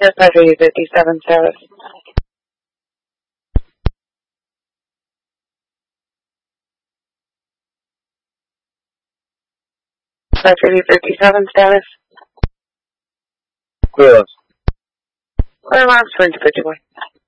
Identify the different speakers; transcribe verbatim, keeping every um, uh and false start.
Speaker 1: Yes, five eighty fifty-seven status. five eighty fifty-seven status.
Speaker 2: Clear.
Speaker 1: Clear alarms for fifty-one.